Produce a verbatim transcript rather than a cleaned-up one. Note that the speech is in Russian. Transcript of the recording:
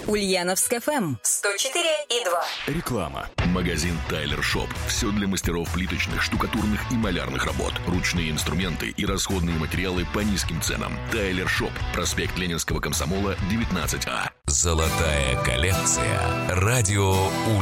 Ульяновск эф эм сто четыре и два. Реклама. Магазин Тайлер Шоп. Все для мастеров плиточных, штукатурных и малярных работ. Ручные инструменты и расходные материалы по низким ценам. Тайлер Шоп. Проспект Ленинского комсомола, девятнадцать А. Золотая коллекция. Радио